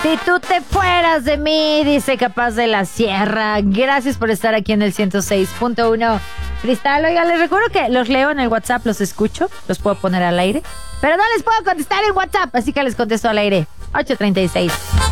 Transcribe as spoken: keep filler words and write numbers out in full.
Si tú te fueras de mí, dice Capaz de la Sierra. Gracias por estar aquí en el ciento seis punto uno Cristal. Oiga, les recuerdo que los leo en el WhatsApp, los escucho, los puedo poner al aire, pero no les puedo contestar en WhatsApp, así que les contesto al aire. ocho treinta y seis